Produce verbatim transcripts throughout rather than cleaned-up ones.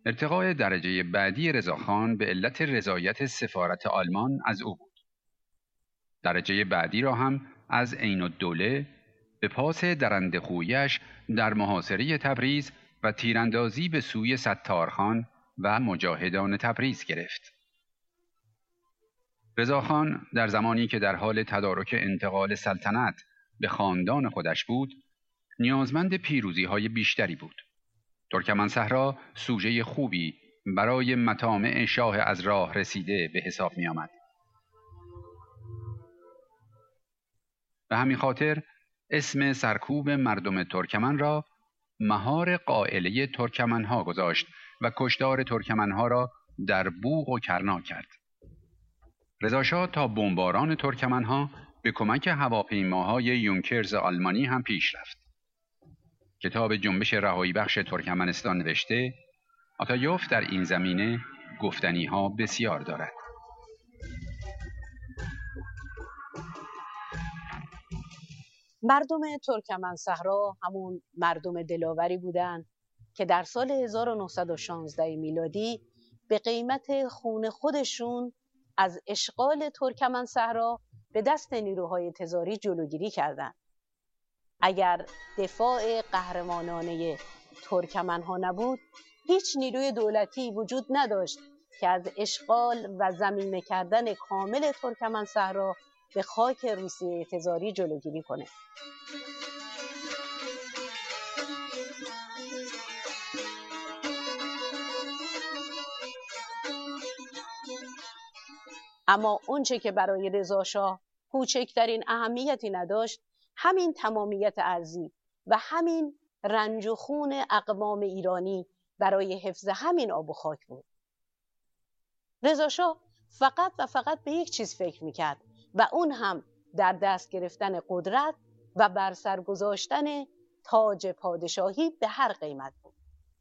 ارتقای درجه بعدی رضاخان به علت رضایت سفارت آلمان از او بود. درجه بعدی را هم از عین‌الدوله به پاس درنده‌خویش در محاصره تبریز و تیراندازی به سوی ستارخان و مجاهدان تبریز گرفت. رضاخان در زمانی که در حال تدارک انتقال سلطنت به خاندان خودش بود، نیازمند پیروزی‌های بیشتری بود. ترکمنصحرا سوژه خوبی برای مطامع شاه از راه رسیده به حساب می آمد. به همین خاطر اسم سرکوب مردم ترکمن را مهار قائله ترکمنها گذاشت و کشتار ترکمنها را در بوق و کرنا کرد. رضاشاه تا بمباران ترکمنها به کمک هواپیماهای یونکرز آلمانی هم پیش رفت. کتاب جنبش رهایی بخش ترکمنستان نوشته آتایوف در این زمینه گفتنی ها بسیار دارد. مردم ترکمنصحرا همون مردم دلاوری بودند که در سال هزار و نهصد و شانزده میلادی به قیمت خون خودشون از اشغال ترکمنصحرا به دست نیروهای تزاری جلوگیری کردند. اگر دفاع قهرمانانه ترکمنها نبود، هیچ نیروی دولتی وجود نداشت که از اشغال و ضمیمه کردن کامل ترکمنصحرا به خاک روسیه تزاری جلوگیری کنه. اما اونچه که برای رضاشاه کوچکترین اهمیتی نداشت، همین تمامیت ارضی و همین رنج و خون اقوام ایرانی برای حفظ همین آب و خاک بود. رضاشاه فقط و فقط به یک چیز فکر میکرد و اون هم در دست گرفتن قدرت و بر سر گذاشتن تاج پادشاهی به هر قیمت بود.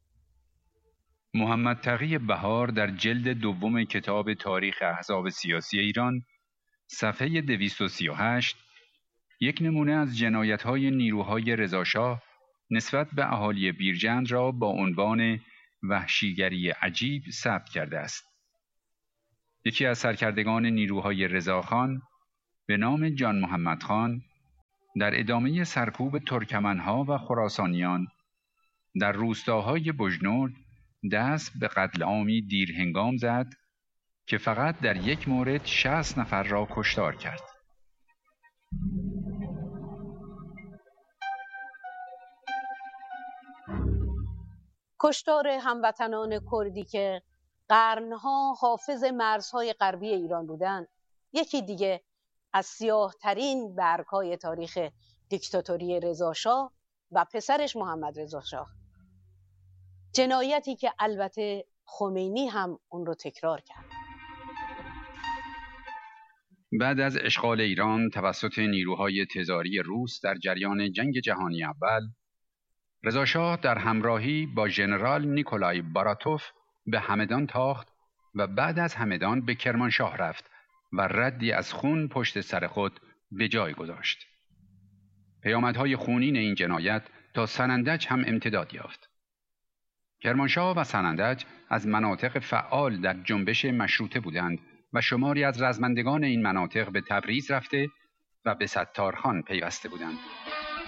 محمد تقی بهار در جلد دوم کتاب تاریخ احزاب سیاسی ایران صفحه دویست و سی و هشت یک نمونه از جنایت‌های نیروهای رضاشاه نسبت به اهالی بیرجند را با عنوان وحشیگری عجیب ثبت کرده است. یکی از سرکردگان نیروهای رضاخان به نام جان محمد خان در ادامه سرکوب ترکمنها و خراسانیان در روستاهای بجنورد دست به قتل عامی دیرهنگام زد که فقط در یک مورد شصت نفر را کشتار کرد. کشتار هموطنان کردی که قرنها حافظ مرزهای غربی ایران بودند، یکی دیگه از سیاه‌ترین برگ‌های تاریخ دیکتاتوری رضاشاه و پسرش محمد رضاشاه. جنایتی که البته خمینی هم اون رو تکرار کرد. بعد از اشغال ایران توسط نیروهای تزاری روس در جریان جنگ جهانی اول، رضاشاه در همراهی با ژنرال نیکولای باراتوف به همدان تاخت و بعد از همدان به کرمانشاه رفت و ردی از خون پشت سر خود به جای گذاشت. پیامدهای خونین این جنایت تا سنندج هم امتداد یافت. کرمانشاه و سنندج از مناطق فعال در جنبش مشروطه بودند و شماری از رزمندگان این مناطق به تبریز رفته و به ستارخان پیوسته بودند.